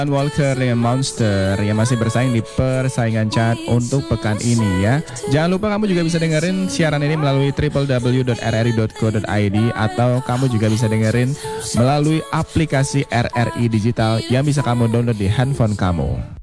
Walker dengan Monster yang masih bersaing di persaingan chart untuk pekan ini ya. Jangan lupa kamu juga bisa dengerin siaran ini melalui www.rri.co.id atau kamu juga bisa dengerin melalui aplikasi RRI Digital yang bisa kamu download di handphone kamu.